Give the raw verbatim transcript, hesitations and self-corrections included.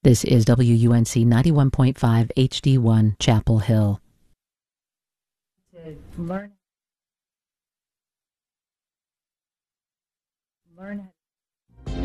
This is W U N C ninety-one point five H D one, Chapel Hill. To learn, learn